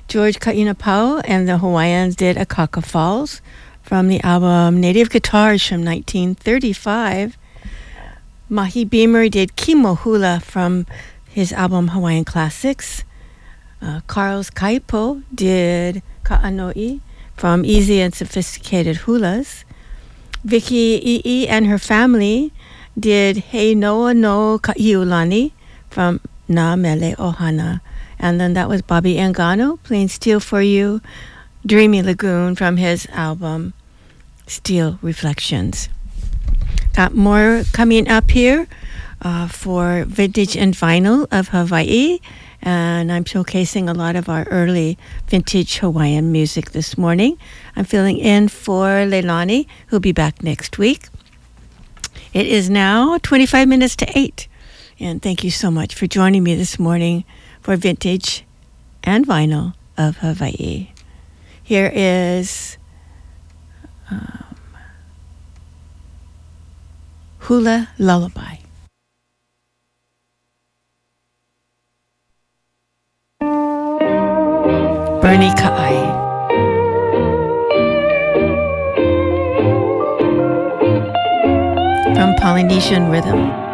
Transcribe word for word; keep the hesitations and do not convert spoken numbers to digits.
George Kainapau and the Hawaiians did Akaka Falls from the album Native Guitars from nineteen thirty-five. Mahi Beamer did Kimo Hula from his album Hawaiian Classics. Uh, Carlos Kaipo did Ka'anoi from Easy and Sophisticated Hulas. Vicky Ii and her family did Hei Noa no Ka'iulani from Na Mele Ohana. And then that was Bobby Angano playing Steel for You, Dreamy Lagoon from his album Steel Reflections. Got more coming up here uh, for Vintage and Vinyl of Hawaii. And I'm showcasing a lot of our early vintage Hawaiian music this morning. I'm filling in for Leilani, who'll be back next week. It is now twenty-five minutes to eight. And thank you so much for joining me this morning for Vintage and Vinyl of Hawaii. Here is um, Hula Lullaby. Bernie Ka'ai. From Polynesian Rhythm.